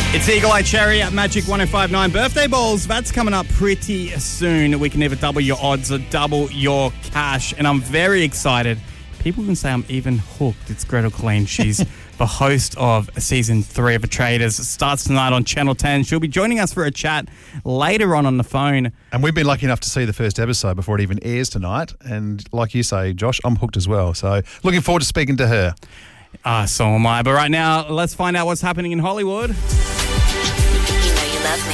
It's Eagle Eye Cherry at Magic 105.9. Birthday balls, that's coming up pretty soon. We can either double your odds or double your cash. And I'm very excited. People can say I'm even hooked. It's Gretel Colleen. She's the host of Season 3 of The Traders. It starts tonight on Channel 10. She'll be joining us for a chat later on the phone. And we've been lucky enough to see the first episode before it even airs tonight. And like you say, Josh, I'm hooked as well. So looking forward to speaking to her. So am I. But right now, let's find out what's happening in Hollywood. Love me.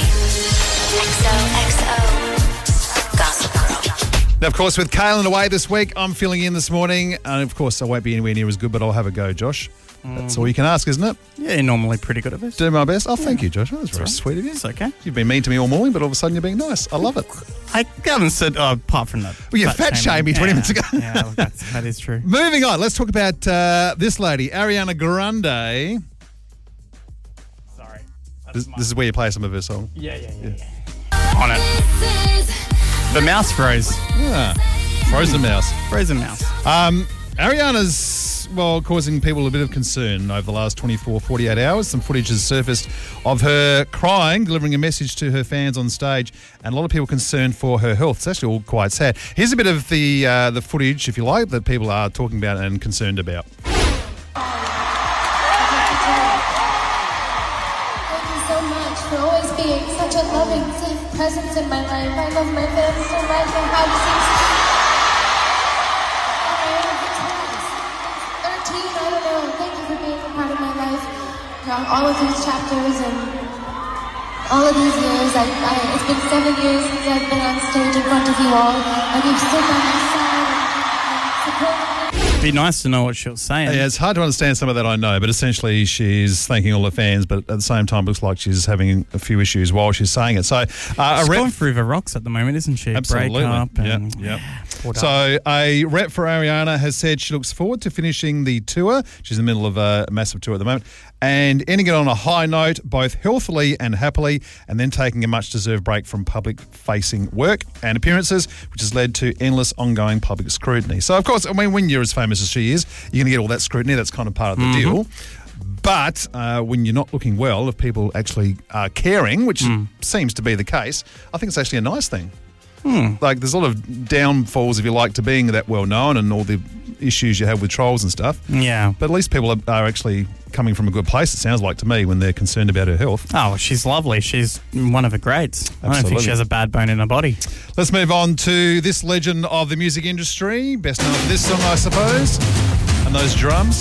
XOXO Gossip Girl. Now, of course, with Kaylin away this week, I'm filling in this morning. And, of course, I won't be anywhere near as good, but I'll have a go, Josh. That's all you can ask, isn't it? Yeah, you're normally pretty good at this. Do my best. Oh, thank you, Josh. That's very sweet of you. It's okay. You've been mean to me all morning, but all of a sudden you're being nice. I love it. I haven't said, apart from that. Well, you fat shamed me 20 minutes ago. Yeah, that is true. Moving on, let's talk about this lady, Ariana Grande. Sorry. This is where you play some of her song. Yeah. On it. The mouse froze. Yeah. Frozen mouse. Frozen mouse. Ariana's, causing people a bit of concern over the last 24, 48 hours. Some footage has surfaced of her crying, delivering a message to her fans on stage, and a lot of people concerned for her health. It's actually all quite sad. Here's a bit of the footage, if you like, that people are talking about and concerned about. For always being such a loving, safe presence in my life. I love my fans so much. I have since I was 13. I don't know. Thank you for being a part of my life. All of these chapters and all of these years. It's been 7 years since I've been on stage in front of you all, and you've stood by my side and supported me. It'd be nice to know what she was saying. Yeah, it's hard to understand some of that, I know, but essentially she's thanking all her fans, but at the same time looks like she's having a few issues while she's saying it. So she's going through the rocks at the moment, isn't she? Absolutely. Breakup and Yep. So a rep for Ariana has said she looks forward to finishing the tour. She's in the middle of a massive tour at the moment, and ending it on a high note, both healthily and happily, and then taking a much-deserved break from public-facing work and appearances, which has led to endless ongoing public scrutiny. So, of course, I mean, when you're as famous as she is, you're going to get all that scrutiny. That's kind of part of the deal. But when you're not looking well, if people actually are caring, which seems to be the case, I think it's actually a nice thing. Like, there's a lot of downfalls, if you like, to being that well-known and all the issues you have with trolls and stuff. Yeah. But at least people are actually coming from a good place, it sounds like to me, when they're concerned about her health. Oh, she's lovely. She's one of the greats. Absolutely. I don't think she has a bad bone in her body. Let's move on to this legend of the music industry. Best known for this song, I suppose. And those drums.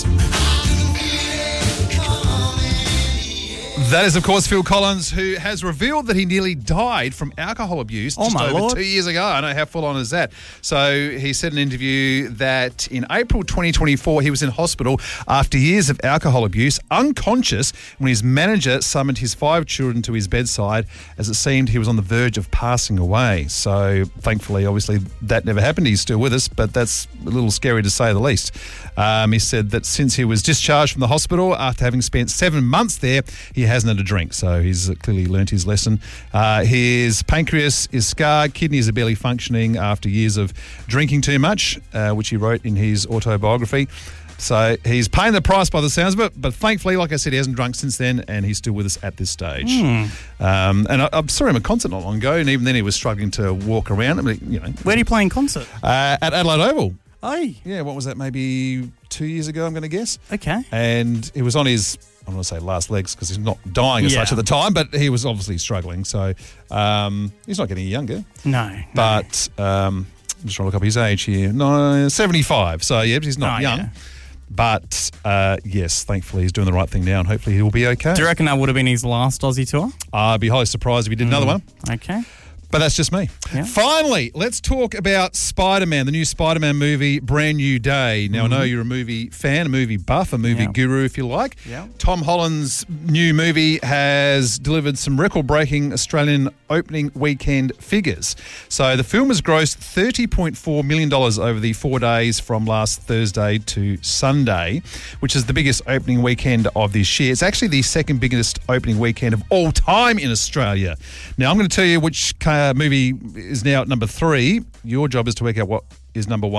That is, of course, Phil Collins, who has revealed that he nearly died from alcohol abuse just over 2 years ago. I know, how full on is that? So he said in an interview that in April 2024, he was in hospital after years of alcohol abuse, unconscious, when his manager summoned his 5 children to his bedside, as it seemed he was on the verge of passing away. So thankfully, obviously, that never happened. He's still with us, but that's a little scary to say the least. He said that since he was discharged from the hospital after having spent 7 months there, he hasn't had a drink, so he's clearly learnt his lesson. His pancreas is scarred, kidneys are barely functioning after years of drinking too much, which he wrote in his autobiography. So he's paying the price by the sounds of it, but thankfully, like I said, he hasn't drunk since then, and he's still with us at this stage. And I saw him at a concert not long ago, and even then he was struggling to walk around. I mean, you know, where do you play in concert? At Adelaide Oval. Oh. Yeah, what was that, maybe 2 years ago, I'm going to guess. Okay. And he was on his, I don't want to say last legs because he's not dying as such at the time, but he was obviously struggling. So he's not getting younger. No. But I'm just trying to look up his age here. No, 75. So, yeah, he's not young. Yeah. But, yes, thankfully he's doing the right thing now, and hopefully he'll be okay. Do you reckon that would have been his last Aussie tour? I'd be highly surprised if he did another one. Okay. But that's just me. Yeah. Finally, let's talk about Spider-Man, the new Spider-Man movie, Brand New Day. Now, I know you're a movie fan, a movie buff, a movie guru, if you like. Yeah. Tom Holland's new movie has delivered some record-breaking Australian opening weekend figures. So the film has grossed $30.4 million over the 4 days from last Thursday to Sunday, which is the biggest opening weekend of this year. It's actually the second biggest opening weekend of all time in Australia. Now, I'm going to tell you which movie is now at number 3. Your job is to work out what is number 1.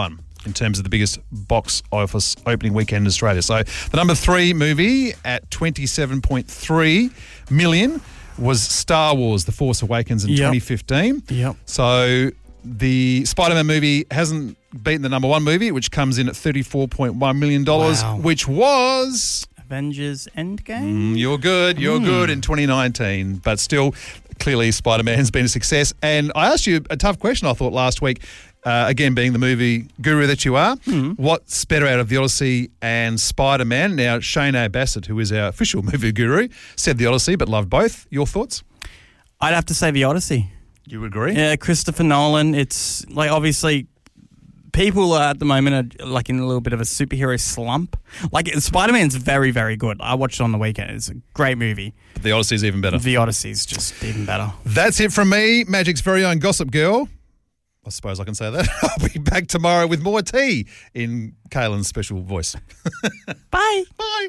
in terms of the biggest box office opening weekend in Australia. So the number 3 movie at 27.3 million was Star Wars: The Force Awakens in 2015. Yep. So the Spider-Man movie hasn't beaten the number 1 movie, which comes in at $34.1 million, which was... Avengers Endgame? You're good in 2019, but still, clearly Spider-Man's been a success. And I asked you a tough question, I thought, last week, again, being the movie guru that you are, what's better out of The Odyssey and Spider-Man? Now, Shane A. Bassett, who is our official movie guru, said The Odyssey, but loved both. Your thoughts? I'd have to say The Odyssey. You agree? Yeah, Christopher Nolan. It's like, obviously, people at the moment are like in a little bit of a superhero slump. Like, Spider-Man's very, very good. I watched it on the weekend. It's a great movie. But The Odyssey's even better. The Odyssey's just even better. That's it from me, Magic's very own Gossip Girl. I suppose I can say that. I'll be back tomorrow with more tea in Kaylin's special voice. Bye. Bye.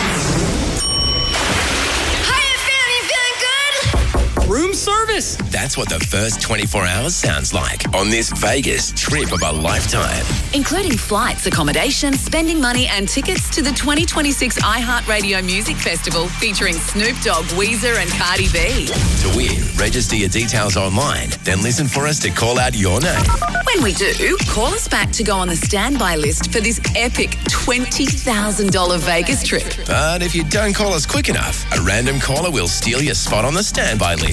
Room service. That's what the first 24 hours sounds like on this Vegas trip of a lifetime. Including flights, accommodation, spending money and tickets to the 2026 iHeartRadio Music Festival featuring Snoop Dogg, Weezer and Cardi B. To win, register your details online, then listen for us to call out your name. When we do, call us back to go on the standby list for this epic $20,000 Vegas trip. But if you don't call us quick enough, a random caller will steal your spot on the standby list.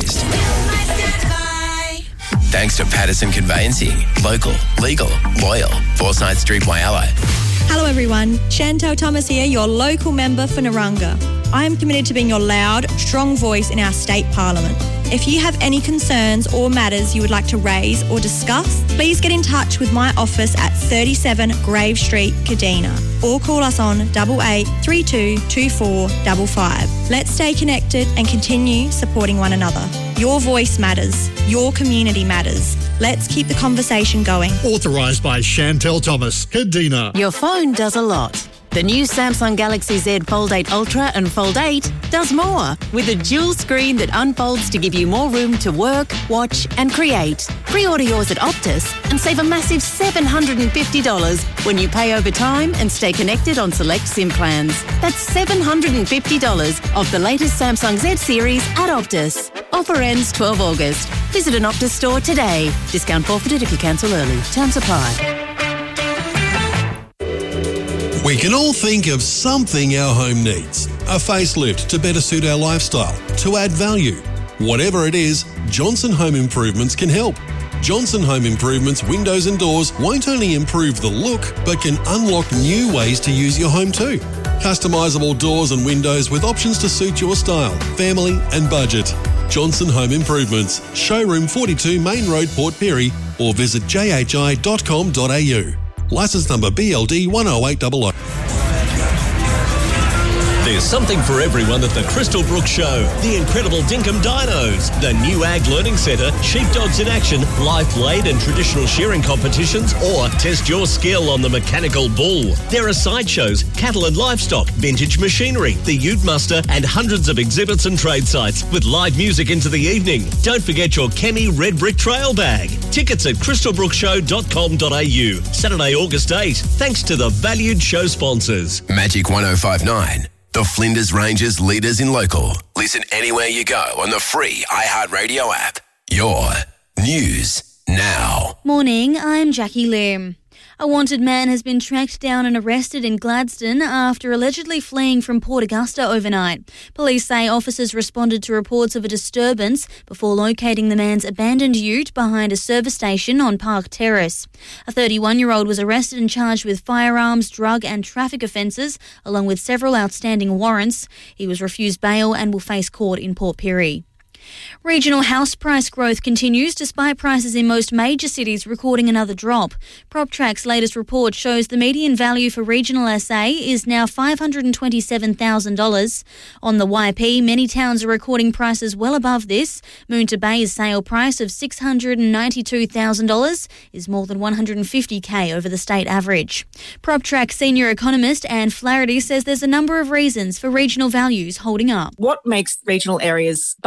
Thanks to Patterson Conveyancing. Local, legal, loyal. Forsyth Street, Whyalla. Hello everyone, Chantel Thomas here, your local member for Naranga. I am committed to being your loud, strong voice in our state parliament. If you have any concerns or matters you would like to raise or discuss, please get in touch with my office at 37 Grave Street, Kadina, or call us on 88 32 2455. Let's stay connected and continue supporting one another. Your voice matters. Your community matters. Let's keep the conversation going. Authorised by Chantel Thomas, Kadina. Your phone does a lot. The new Samsung Galaxy Z Fold 8 Ultra and Fold 8 does more with a dual screen that unfolds to give you more room to work, watch and create. Pre-order yours at Optus and save a massive $750 when you pay over time and stay connected on select SIM plans. That's $750 off the latest Samsung Z series at Optus. Offer ends 12 August. Visit an Optus store today. Discount forfeited if you cancel early. Terms apply. We can all think of something our home needs. A facelift to better suit our lifestyle, to add value. Whatever it is, Johnson Home Improvements can help. Johnson Home Improvements windows and doors won't only improve the look, but can unlock new ways to use your home too. Customisable doors and windows with options to suit your style, family and budget. Johnson Home Improvements, Showroom 42 Main Road, Port Pirie, or visit jhi.com.au. Licence number BLD 10800. There's something for everyone at the Crystal Brook Show. The incredible Dinkum Dinos, the new Ag Learning Centre, sheepdogs in action, live blade and traditional shearing competitions, or test your skill on the mechanical bull. There are sideshows, cattle and livestock, vintage machinery, the Ute Muster, and hundreds of exhibits and trade sites with live music into the evening. Don't forget your Kemi Red Brick Trail bag. Tickets at crystalbrookshow.com.au. Saturday, August 8. Thanks to the valued show sponsors. Magic 105.9. The Flinders Ranges leaders in local. Listen anywhere you go on the free iHeartRadio app. Your news now. Morning, I'm Jackie Lim. A wanted man has been tracked down and arrested in Gladstone after allegedly fleeing from Port Augusta overnight. Police say officers responded to reports of a disturbance before locating the man's abandoned ute behind a service station on Park Terrace. A 31-year-old was arrested and charged with firearms, drug and traffic offences, along with several outstanding warrants. He was refused bail and will face court in Port Pirie. Regional house price growth continues despite prices in most major cities recording another drop. PropTrack's latest report shows the median value for regional SA is now $527,000. On the YP, many towns are recording prices well above this. Moonta Bay's sale price of $692,000 is more than $150,000 over the state average. PropTrack senior economist Anne Flaherty says there's a number of reasons for regional values holding up. What makes regional areas buck the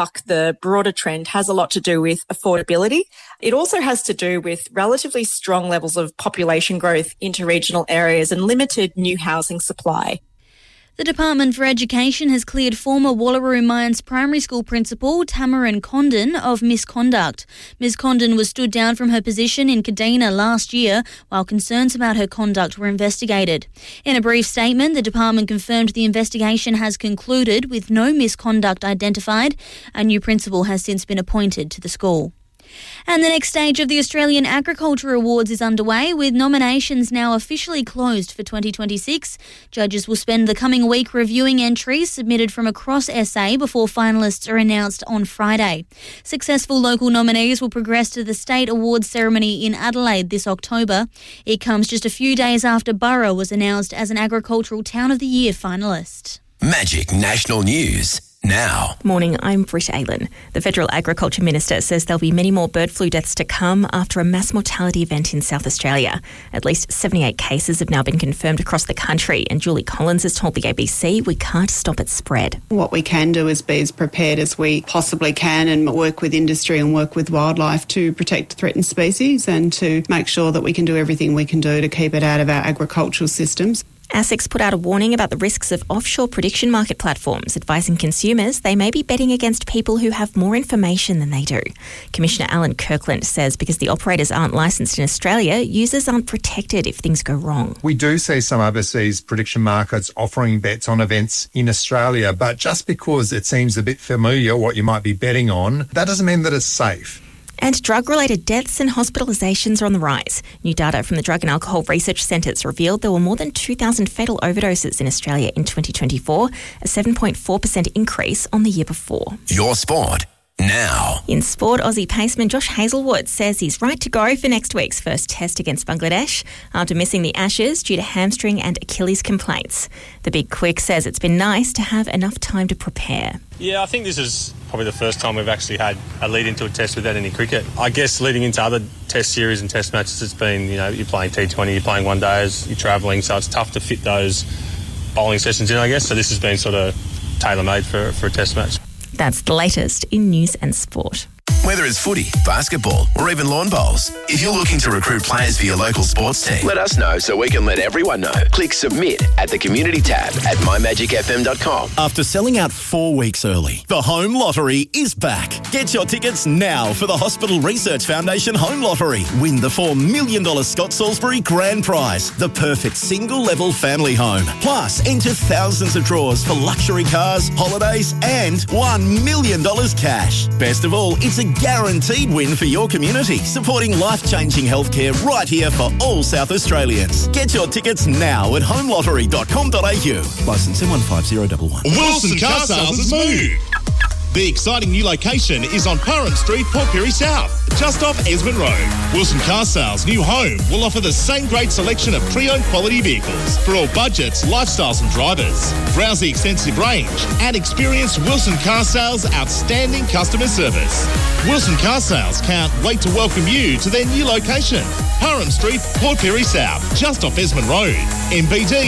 the broader trend has a lot to do with affordability. It also has to do with relatively strong levels of population growth into regional areas and limited new housing supply. The Department for Education has cleared former Wallaroo Mines Primary School Principal Tamarin Condon of misconduct. Ms Condon was stood down from her position in Kadina last year while concerns about her conduct were investigated. In a brief statement, the department confirmed the investigation has concluded with no misconduct identified. A new principal has since been appointed to the school. And the next stage of the Australian Agriculture Awards is underway, with nominations now officially closed for 2026. Judges will spend the coming week reviewing entries submitted from across SA before finalists are announced on Friday. Successful local nominees will progress to the State Awards ceremony in Adelaide this October. It comes just a few days after Burra was announced as an Agricultural Town of the Year finalist. Magic National News now. Morning, I'm Britt Aylen. The Federal Agriculture Minister says there'll be many more bird flu deaths to come after a mass mortality event in South Australia. At least 78 cases have now been confirmed across the country, and Julie Collins has told the ABC we can't stop its spread. What we can do is be as prepared as we possibly can and work with industry and work with wildlife to protect threatened species and to make sure that we can do everything we can do to keep it out of our agricultural systems. ASIC's put out a warning about the risks of offshore prediction market platforms, advising consumers they may be betting against people who have more information than they do. Commissioner Alan Kirkland says because the operators aren't licensed in Australia, users aren't protected if things go wrong. We do see some overseas prediction markets offering bets on events in Australia, but just because it seems a bit familiar what you might be betting on, that doesn't mean that it's safe. And drug-related deaths and hospitalisations are on the rise. New data from the Drug and Alcohol Research Centres revealed there were more than 2,000 fatal overdoses in Australia in 2024, a 7.4% increase on the year before. Your sport now. In sport, Aussie paceman Josh Hazlewood says he's right to go for next week's first test against Bangladesh after missing the Ashes due to hamstring and Achilles complaints. The Big Quick says it's been nice to have enough time to prepare. Yeah, I think this is probably the first time we've actually had a lead into a test without any cricket. I guess leading into other test series and test matches, it's been, you're playing T20, you're playing one days, you're travelling, so it's tough to fit those bowling sessions in, I guess. So this has been sort of tailor-made for a test match. That's the latest in news and sport. Whether it's footy, basketball, or even lawn bowls, if you're looking to recruit players for your local sports team, let us know so we can let everyone know. Click submit at the community tab at mymagicfm.com. After selling out 4 weeks early, the Home Lottery is back. Get your tickets now for the Hospital Research Foundation Home Lottery. Win the $4 million Scott Salisbury Grand Prize, the perfect single-level family home. Plus, enter thousands of draws for luxury cars, holidays, and $1 million cash. Best of all, it's a guaranteed win for your community, supporting life-changing healthcare right here for all South Australians. Get your tickets now at homelottery.com.au. Licence M15011. Wilson Car Sales has moved. The exciting new location is on Parham Street, Port Pirie South, just off Esmond Road. Wilson Car Sales' new home will offer the same great selection of pre-owned quality vehicles for all budgets, lifestyles and drivers. Browse the extensive range and experience Wilson Car Sales' outstanding customer service. Wilson Car Sales can't wait to welcome you to their new location, Parham Street, Port Pirie South, just off Esmond Road, MBD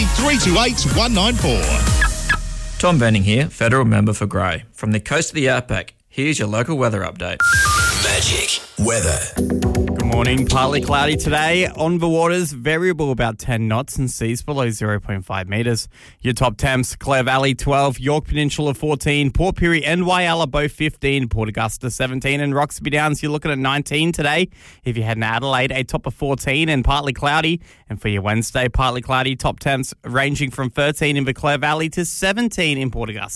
328194. Tom Benning here, Federal Member for Grey. From the coast of the Outback, here's your local weather update. Magic weather. Good morning. Partly cloudy today. On the waters, variable about 10 knots and seas below 0.5 metres. Your top temps, Clare Valley 12, York Peninsula 14, Port Pirie and Whyalla both 15, Port Augusta 17 and Roxby Downs you're looking at 19 today. If you head to Adelaide, a top of 14 and partly cloudy. And for your Wednesday, partly cloudy, top temps ranging from 13 in the Clare Valley to 17 in Port Augusta.